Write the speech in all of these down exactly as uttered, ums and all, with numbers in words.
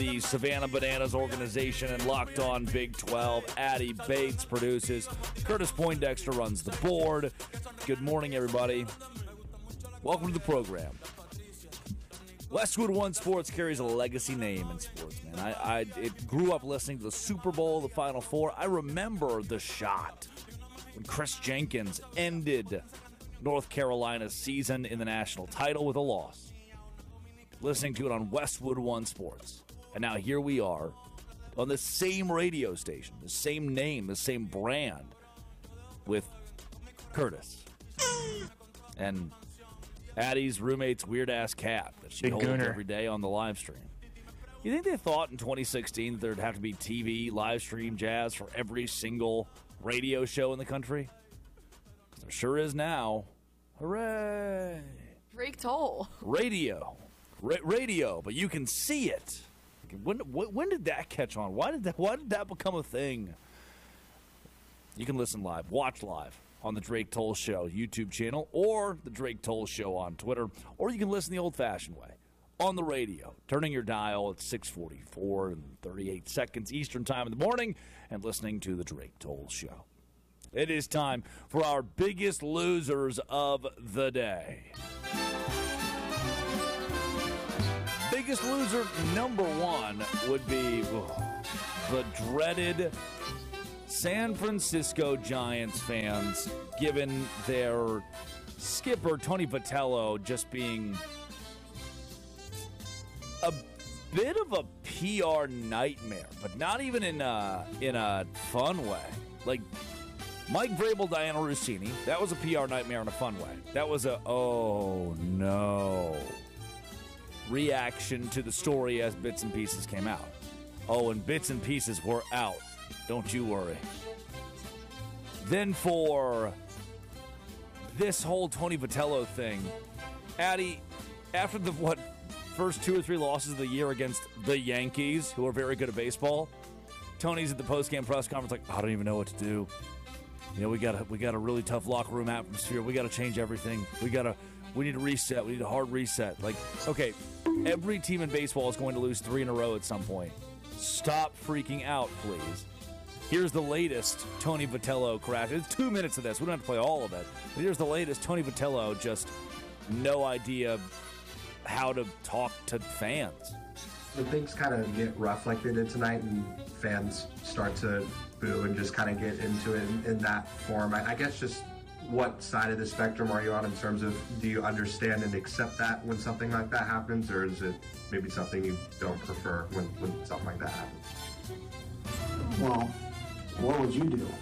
The Savannah Bananas organization and Locked On Big twelve. Addie Bates produces. Curtis Poindexter runs the board. Good morning, everybody. Welcome to the program. Westwood One Sports carries a legacy name in sports, man. I, I it grew up listening to the Super Bowl, the Final Four. I remember the shot when Chris Jenkins ended North Carolina's season in the national title with a loss. Listening to it on Westwood One Sports. And now here we are on the same radio station, the same name, the same brand with Curtis. And Addie's roommate's weird-ass cat that she Big holds Gooner. every day on the live stream. You think they thought in twenty sixteen that there'd have to be T V, live stream jazz for every single radio show in the country? There sure is now. Hooray! Drake Toll. Radio. Ra- radio, but you can see it. When, when when did that catch on? Why did that Why did that become a thing? You can listen live, watch live on the Drake Toll Show YouTube channel or the Drake Toll Show on Twitter, or you can listen the old-fashioned way on the radio, turning your dial at six forty-four and thirty-eight seconds Eastern Time in the morning and listening to the Drake Toll Show. It is time for our biggest losers of the day. Biggest loser number one would be ugh, the dreaded San Francisco Giants fans, given their skipper, Tony Vitello, just being a bit of a P R nightmare, but not even in a, in a fun way. Like, Mike Vrabel, Diana Rossini, that was a P R nightmare in a fun way. That was a, oh, no, reaction to the story as bits and pieces came out. Oh, and bits and pieces were out. Don't you worry. Then for this whole Tony Vitello thing, Addie, after the, what, first two or three losses of the year against the Yankees, who are very good at baseball, Tony's at the post-game press conference like, I don't even know what to do. You know, we got a, we got a really tough locker room atmosphere. We got to change everything. We got to, we need to reset. We need a hard reset. Like, okay, every team in baseball is going to lose three in a row at some point. Stop freaking out, please. Here's the latest Tony Vitello crash. It's two minutes of this. We don't have to play all of it. But here's the latest Tony Vitello, just no idea how to talk to fans. When things kind of get rough like they did tonight and fans start to boo and just kind of get into it in, in that form, I, I guess just what side of the spectrum are you on in terms of, do you understand and accept that when something like that happens, or is it maybe something you don't prefer when, when something like that happens? Well, what would you do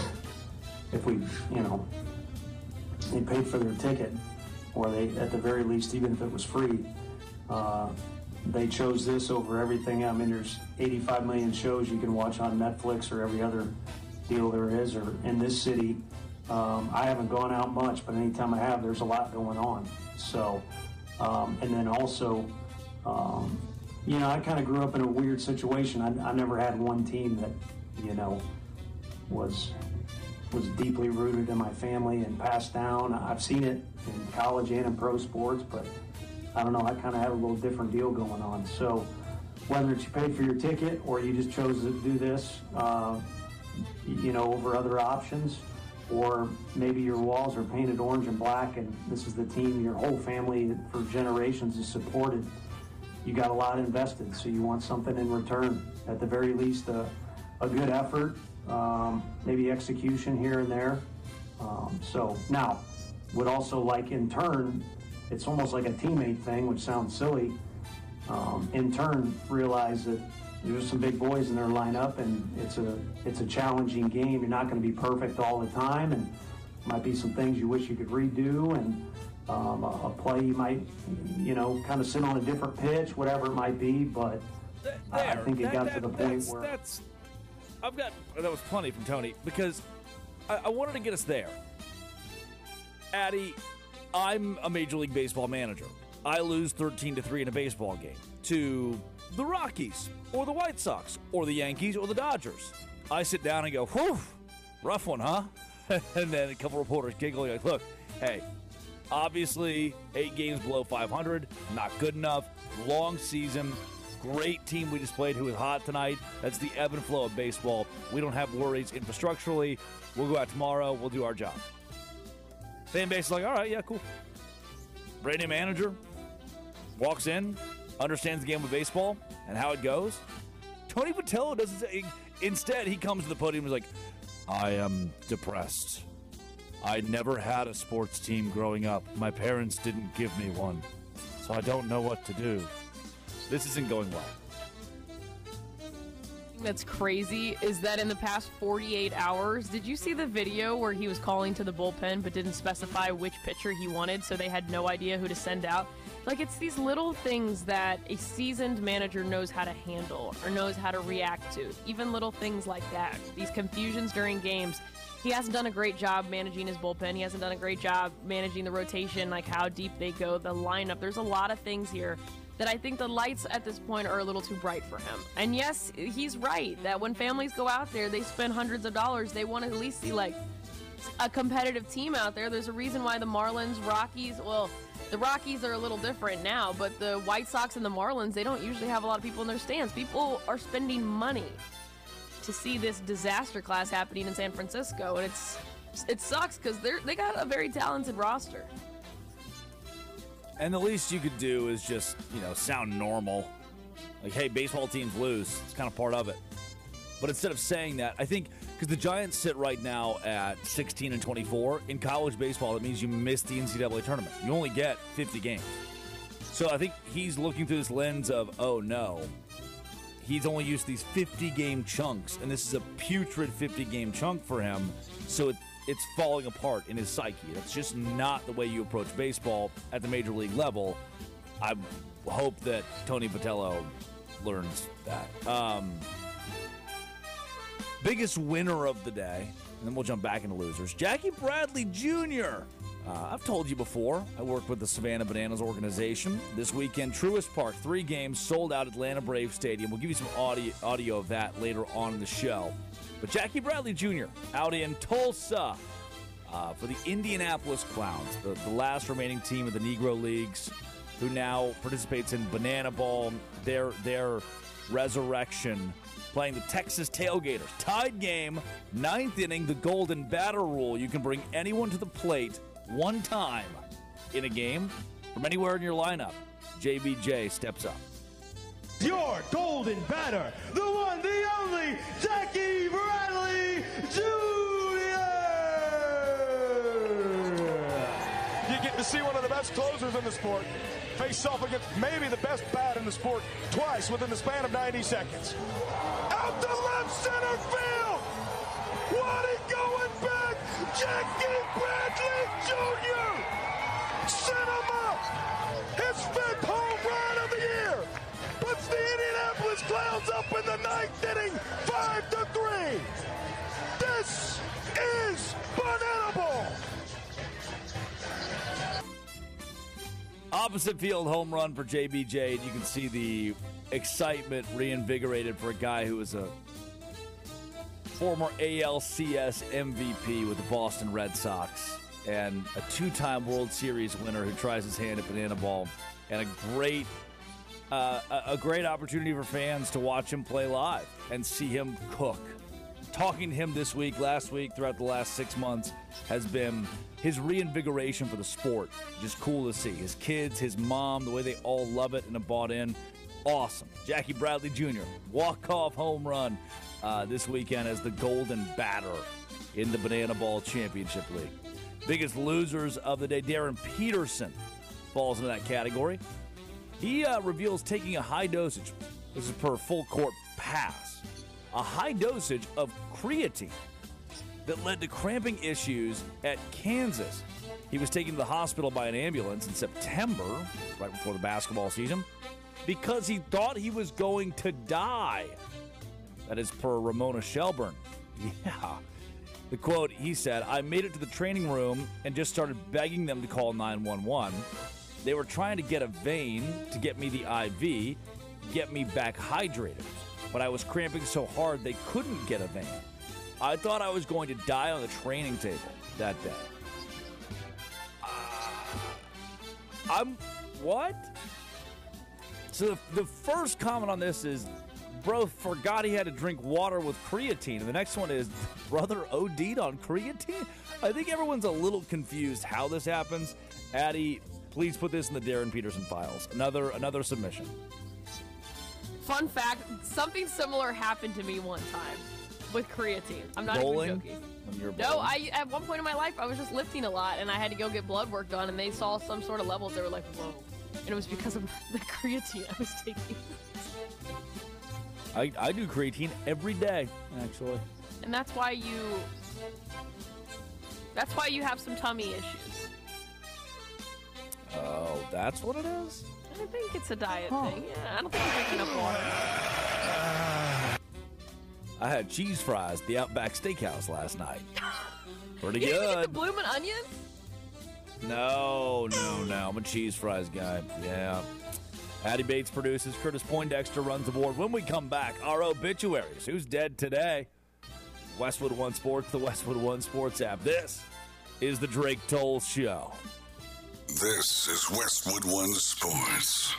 if we, you know, they paid for their ticket, or they, at the very least, even if it was free, uh, they chose this over everything. I mean, there's eighty-five million shows you can watch on Netflix or every other deal there is, or in this city. Um, I haven't gone out much, but anytime I have, there's a lot going on. So, um, and then also, um, you know, I kind of grew up in a weird situation. I, I never had one team that, you know, was was deeply rooted in my family and passed down. I've seen it in college and in pro sports, but I don't know, I kind of had a little different deal going on. So whether it's you paid for your ticket or you just chose to do this, uh, you know, over other options, or maybe your walls are painted orange and black and this is the team your whole family for generations has supported, you got a lot invested, so you want something in return. At the very least, a, a good effort, um, maybe execution here and there. Um, so now, would also like in turn, it's almost like a teammate thing, which sounds silly. Um, in turn, realize that there's some big boys in their lineup, and it's a it's a challenging game. You're not going to be perfect all the time, and might be some things you wish you could redo, and um, a, a play you might, you know, kind of sit on a different pitch, whatever it might be. But There, I, I think it that, got that, to the point that's, where that's. I've got that was plenty from Tony because I, I wanted to get us there. Addie, I'm a Major League Baseball manager. I lose thirteen to three in a baseball game to the Rockies or the White Sox or the Yankees or the Dodgers. I sit down and go, whew, rough one, huh? And then a couple reporters giggle like, look, hey, obviously eight games below five hundred, not good enough, long season, great team we just played who was hot tonight. That's the ebb and flow of baseball. We don't have worries infrastructurally. We'll go out tomorrow. We'll do our job. Fan base is like, all right, yeah, cool. Brand new manager walks in, understands the game of baseball and how it goes. Tony Vitello doesn't say. Instead, he comes to the podium and is like, I am depressed. I never had a sports team growing up. My parents didn't give me one, so I don't know what to do. This isn't going well. That's crazy is that in the past forty-eight hours, did you see the video where he was calling to the bullpen but didn't specify which pitcher he wanted, so they had no idea who to send out? Like, it's these little things that a seasoned manager knows how to handle or knows how to react to. Even little things like that. These confusions during games. He hasn't done a great job managing his bullpen. He hasn't done a great job managing the rotation, like how deep they go, the lineup. There's a lot of things here that I think the lights at this point are a little too bright for him. And yes, he's right that when families go out there, they spend hundreds of dollars. They want to at least see like a competitive team out there. There's a reason why the Marlins, Rockies, well, the Rockies are a little different now, but the White Sox and the Marlins, they don't usually have a lot of people in their stands. People are spending money to see this disaster class happening in San Francisco, and it's it sucks because they're they got a very talented roster. And the least you could do is just, you know, sound normal. Like, hey, baseball teams lose. It's kind of part of it. But instead of saying that, I think, because the Giants sit right now at sixteen and twenty-four, in college baseball, that means you miss the N C double A tournament. You only get fifty games. So I think he's looking through this lens of, oh, no. He's only used these fifty-game chunks, and this is a putrid fifty-game chunk for him. So it, it's falling apart in his psyche. That's just not the way you approach baseball at the major league level. I hope that Tony Vitello learns that. Um, biggest winner of the day, and then we'll jump back into losers, Jackie Bradley Junior Uh, I've told you before, I work with the Savannah Bananas organization. This weekend, Truist Park, three games, sold out Atlanta Braves Stadium. We'll give you some audio, audio of that later on in the show. But Jackie Bradley Junior out in Tulsa uh, for the Indianapolis Clowns, the, the last remaining team of the Negro Leagues, who now participates in Banana Ball, their, their resurrection, playing the Texas Tailgaters. Tied game, ninth inning, the golden batter rule. You can bring anyone to the plate one time in a game from anywhere in your lineup. J B J steps up. Your golden batter, the one, the only, Jackie Bradley Junior You get to see one of the best closers in the sport face off against maybe the best bat in the sport twice within the span of ninety seconds. Out to left center field! What is going back? Jackie Bradley Junior Set him up! His fifth home run of the year! Puts the Indianapolis Clowns up in the ninth inning, five to three! This is Banana Ball! Opposite field home run for J B J, and you can see the excitement reinvigorated for a guy who was a former A L C S M V P with the Boston Red Sox and a two-time World Series winner who tries his hand at Banana Ball, and a great uh, a, a great opportunity for fans to watch him play live and see him cook. Talking to him this week, last week, throughout the last six months has been his reinvigoration for the sport. Just cool to see. His kids, his mom, the way they all love it and have bought in. Awesome. Jackie Bradley Junior, walk-off home run uh, this weekend as the golden batter in the Banana Ball Championship League. Biggest losers of the day, Darren Peterson falls into that category. He uh, reveals taking a high dosage, this is per Full Court Pass, a high dosage of creatine that led to cramping issues at Kansas. He was taken to the hospital by an ambulance in September, right before the basketball season, because he thought he was going to die. That is per Ramona Shelburne. Yeah. The quote, he said, I made it to the training room and just started begging them to call nine one one. They were trying to get a vein to get me the I V, get me back hydrated. But I was cramping so hard they couldn't get a vein. I thought I was going to die on the training table that day. Uh, I'm, what? So the, the first comment on this is, bro forgot he had to drink water with creatine. And the next one is, brother O D'd on creatine? I think everyone's a little confused how this happens. Addie, please put this in the Darren Peterson files. Another another submission. Fun fact, something similar happened to me one time with creatine. I'm not Bowling? even joking. When you're No, bowling? I at one point in my life, I was just lifting a lot, and I had to go get blood work done, and they saw some sort of levels. They were like, whoa. And it was because of the creatine I was taking. I, I do creatine every day, actually. And that's why you... That's why you have some tummy issues. Oh, that's what it is? I think it's a diet huh. thing. Yeah, I don't think you drink enough water. I had cheese fries at the Outback Steakhouse last night. Pretty you good. Didn't get the bloomin' onion? No, no, no. I'm a cheese fries guy. Yeah. Addie Bates produces. Curtis Poindexter runs the board. When we come back, our obituaries. Who's dead today? Westwood One Sports, the Westwood One Sports app. This is the Drake Toll Show. This is Westwood One Sports.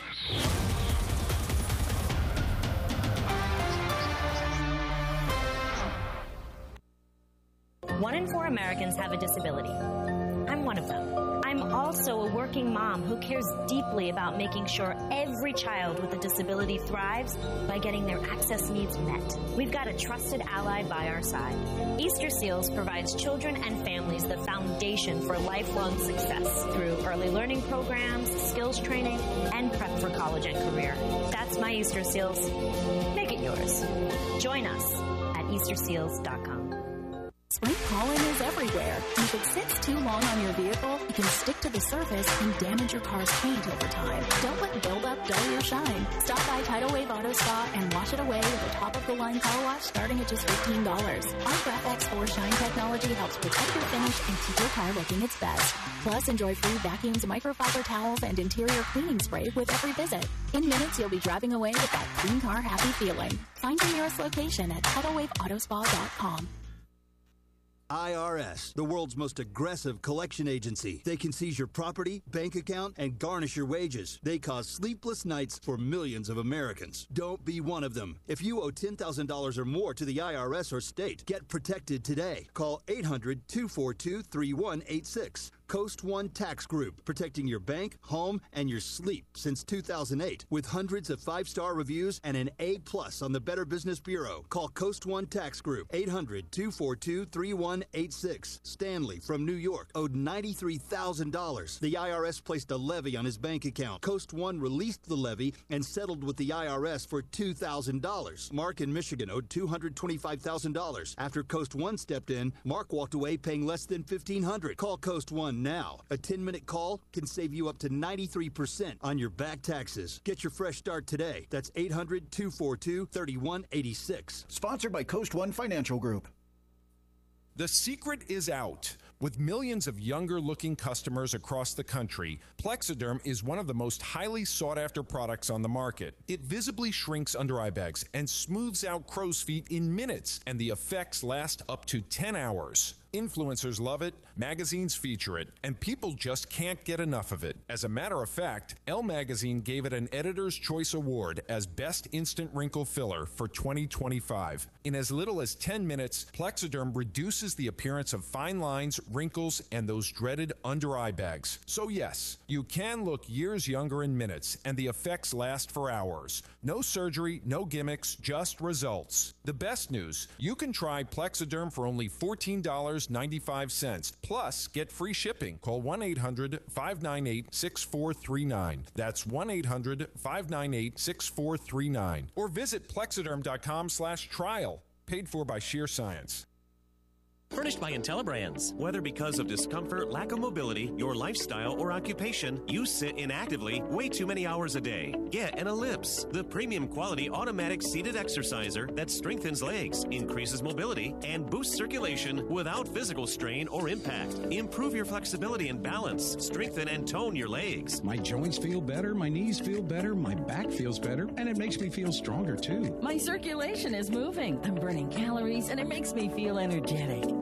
One in four Americans have a disability. I'm one of them. I'm also a working mom who cares deeply about making sure every child with a disability thrives by getting their access needs met. We've got a trusted ally by our side. Easter Seals provides children and families the foundation for lifelong success through early learning programs, skills training, and prep for college and career. That's my Easter Seals. Make it yours. Join us at Easter Seals dot com. Spring pollen is everywhere, and if it sits too long on your vehicle, it can stick to the surface and damage your car's paint over time. Don't let buildup dull your shine. Stop by Tidal Wave Auto Spa and wash it away with a top-of-the-line car wash starting at just fifteen dollars. Our GraphX four Shine technology helps protect your finish and keep your car looking its best. Plus, enjoy free vacuums, microfiber towels, and interior cleaning spray with every visit. In minutes, you'll be driving away with that clean car happy feeling. Find your nearest location at tidal wave auto spa dot com. I R S, the world's most aggressive collection agency. They can seize your property, bank account, and garnish your wages. They cause sleepless nights for millions of Americans. Don't be one of them. If you owe ten thousand dollars or more to the I R S or state, get protected today. Call eight hundred, two four two, three one eight six. Coast One Tax Group, protecting your bank, home, and your sleep since two thousand eight. With hundreds of five-star reviews and an A plus on the Better Business Bureau. Call Coast One Tax Group, eight hundred, two four two, three one eight six. Stanley from New York owed ninety-three thousand dollars. The I R S placed a levy on his bank account. Coast One released the levy and settled with the I R S for two thousand dollars. Mark in Michigan owed two hundred twenty-five thousand dollars. After Coast One stepped in, Mark walked away paying less than fifteen hundred dollars. Call Coast One now. A ten-minute call can save you up to ninety-three percent on your back taxes. Get your fresh start today. That's eight hundred, two four two, three one eight six. Sponsored by Coast One Financial Group. The secret is out. With millions of younger-looking customers across the country, Plexiderm is one of the most highly sought-after products on the market. It visibly shrinks under-eye bags and smooths out crow's feet in minutes, and the effects last up to ten hours. Influencers love it, magazines feature it, and people just can't get enough of it. As a matter of fact, Elle Magazine gave it an Editor's Choice Award as Best Instant Wrinkle Filler for twenty twenty-five. In as little as ten minutes, Plexiderm reduces the appearance of fine lines, wrinkles, and those dreaded under-eye bags. So yes, you can look years younger in minutes, and the effects last for hours. No surgery, no gimmicks, just results. The best news, you can try Plexiderm for only fourteen dollars and ninety-five cents. Plus, get free shipping. Call one eight hundred, five nine eight, six four three nine. That's one eight hundred, five nine eight, six four three nine. Or visit plexiderm dot com slash trial. Paid for by Sheer Science. Furnished by IntelliBrands. Whether because of discomfort, lack of mobility, your lifestyle, or occupation, you sit inactively way too many hours a day. Get an Ellipse, the premium quality automatic seated exerciser that strengthens legs, increases mobility, and boosts circulation without physical strain or impact. Improve your flexibility and balance. Strengthen and tone your legs. My joints feel better, my knees feel better, my back feels better, and it makes me feel stronger too. My circulation is moving. I'm burning calories, and it makes me feel energetic.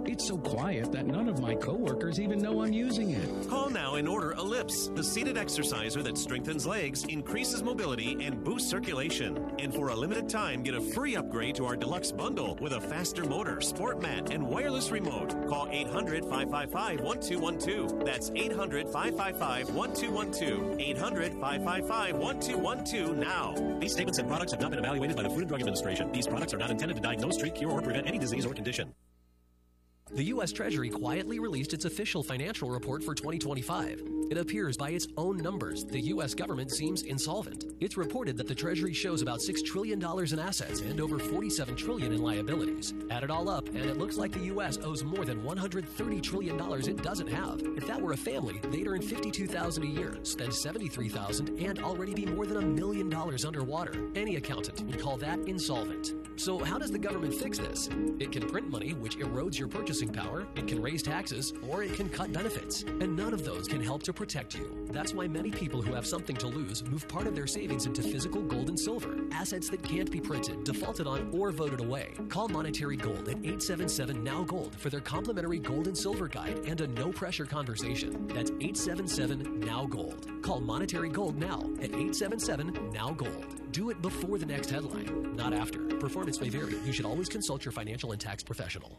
It's so quiet that none of my coworkers even know I'm using it. Call now and order Ellipse, the seated exerciser that strengthens legs, increases mobility, and boosts circulation. And for a limited time, get a free upgrade to our deluxe bundle with a faster motor, sport mat, and wireless remote. Call eight hundred, five five five, one two one two. That's eight hundred, five five five, one two one two. eight hundred, five five five, one two one two now. These statements and products have not been evaluated by the Food and Drug Administration. These products are not intended to diagnose, treat, cure, or prevent any disease or condition. The U S Treasury quietly released its official financial report for twenty twenty-five. It appears by its own numbers, the U S government seems insolvent. It's reported that the Treasury shows about six trillion dollars in assets and over forty-seven trillion dollars in liabilities. Add it all up, and it looks like the U S owes more than one hundred thirty trillion dollars it doesn't have. If that were a family, they'd earn fifty-two thousand dollars a year, spend seventy-three thousand dollars, and already be more than a million dollars underwater. Any accountant would call that insolvent. So how does the government fix this? It can print money, which erodes your purchasing power, it can raise taxes, or it can cut benefits. And none of those can help to protect you. That's why many people who have something to lose move part of their savings into physical gold and silver, assets that can't be printed, defaulted on, or voted away. Call Monetary Gold at eight seven seven, N O W Gold for their complimentary gold and silver guide and a no-pressure conversation. That's eight seven seven, N O W Gold. Call Monetary Gold now at eight seven seven, N O W Gold. Do it before the next headline, not after. Performance may vary. You should always consult your financial and tax professional.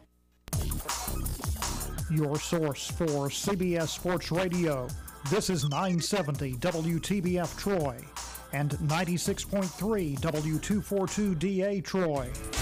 Your source for C B S Sports Radio. This is nine seventy W T B F Troy and ninety-six point three W two forty-two D A Troy.